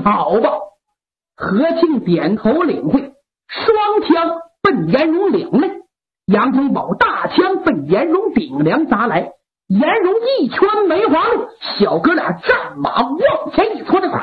好吧。何庆点头领会，双枪奔颜荣领来，杨宗保大枪奔颜荣顶梁砸来，颜荣一圈梅花鹿，小哥俩战马往前一窜，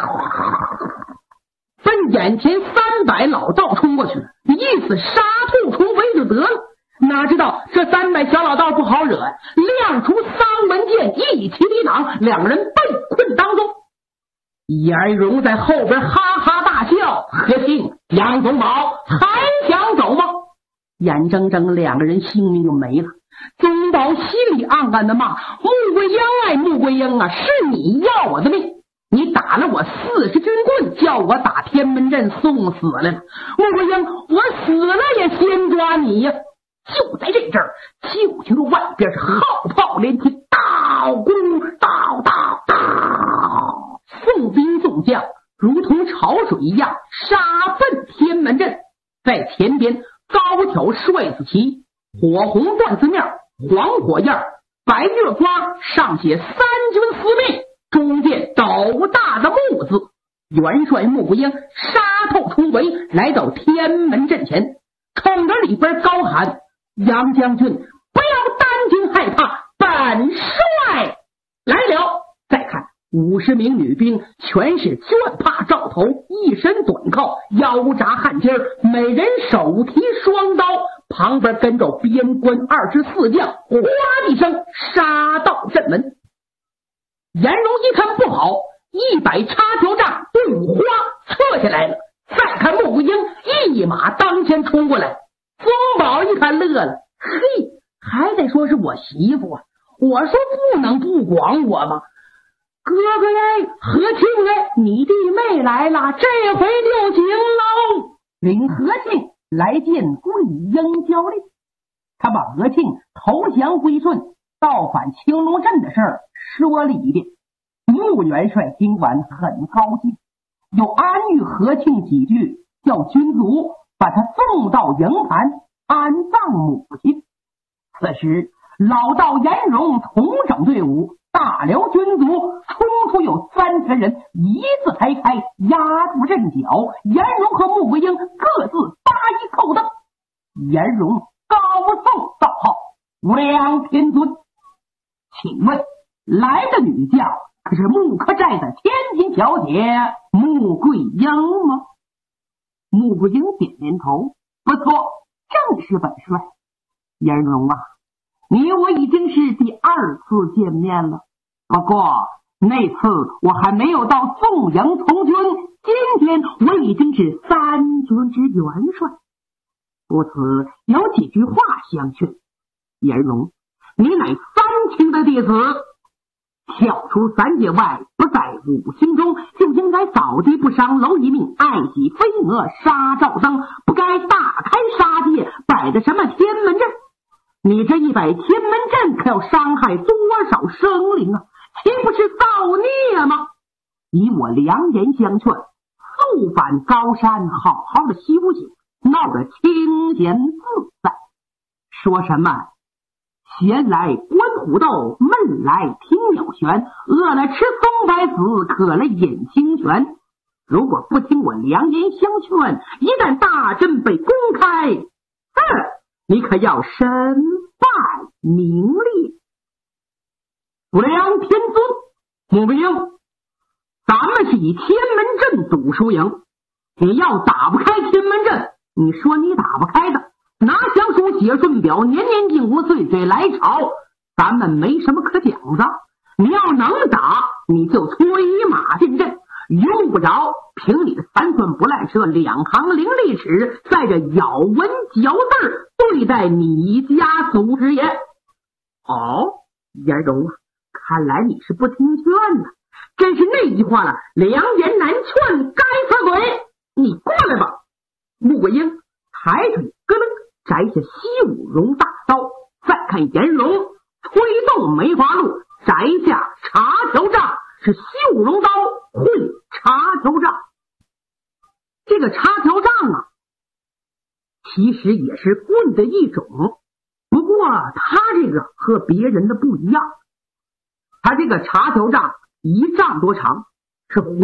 奔眼前300老道冲过去，意思杀兔重围就得了。哪知道这300小老道不好惹，亮出丧门剑，一齐抵挡，两个人被困当中。颜荣在后边哈哈大笑，何庆、杨宗保还想走吗？眼睁睁两个人性命就没了。宗保心里暗暗的骂：穆桂英哎，穆桂英啊，是你要我的命，你打了我40军棍，叫我打天门阵送死来了。穆桂英，我死了也先抓你呀！就在这阵儿，就听着外边是号炮连天，刀弓刀刀刀，宋兵宋将如同潮水一样杀奔天门阵。在前边高挑帅子旗，火红缎子面，黄火焰，白月光上写3军司命，中间斗大的木字。元帅穆桂英杀透重围，来到天门阵前，冲着里边高喊：杨将军，不要担惊害怕，本帅来了。再看50名女兵，全是绢帕罩头，一身短靠，腰扎汗巾，每人手提双刀，旁边跟着边关24将，哗一声杀到阵门。颜荣一看不好，100插条杖队伍哗撤下来了。再看穆桂英一马当先冲过来，宗保一看乐了，嘿，还得说是我媳妇啊！我说不能不管我吗？哥哥哎，何庆哎，你弟妹来了，这回就行喽！领何庆来见桂英交令，他把何庆投降归顺、造反青龙镇的事儿说了一遍。穆元帅听完很高兴，又安谕何庆几句，叫军卒把他送到营盘安葬母亲。此时老道颜荣重整队伍，大辽军卒冲出有3000人，一字排开，压住阵脚。颜荣和穆桂英各自搭一扣灯。颜荣高奏道号：无量天尊，请问来的女将可是木柯寨的千金小姐穆桂英吗？穆桂英点点头：不错，正是本帅。颜荣啊，你我已经是第2次见面了，不过那次我还没有到宋营从军，今天我已经是3军之元帅。故此有几句话相劝。颜荣，你乃3卿的弟子，跳出3界外，不在5星中，就应该扫地不伤蝼蚁命，爱惜飞蛾杀照灯，不该大开杀戒，摆的什么天门阵。你这一摆天门阵，可要伤害多少生灵啊？岂不是造孽吗？以我良言相劝，速返高山，好好的修行，闹得清闲自在。说什么闲来观虎斗，闷来听鸟旋，饿了吃松柏子，渴了饮清泉。如果不听我良言相劝，一旦大阵被公开，你可要身败名裂。无量天尊，穆桂英，咱们是以天门阵赌输赢，你要打不开天门阵，你说你打不开的，拿降书写顺表，年年进屋，岁岁来朝，咱们没什么可讲的。你要能打，你就催马进阵，用不着凭你的3寸不烂舌，2行伶俐齿，在这咬文嚼字对待你家族之言。颜荣啊，看来你是不听劝呢，真是那句话了，良言难劝，该死鬼！你过来吧。穆桂英抬腿咯楞摘下西武荣大刀，再看颜荣推动梅花鹿，摘下插条杖，是西武荣刀会插条杖。这个插条杖啊，其实也是棍的一种，不过他这个和别人的不一样，他这个插条杖1丈多长，是